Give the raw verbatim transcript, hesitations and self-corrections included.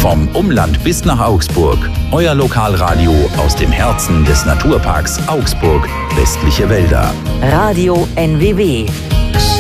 Vom Umland bis nach Augsburg. Euer Lokalradio aus dem Herzen des Naturparks Augsburg. Westliche Wälder. Radio N W W.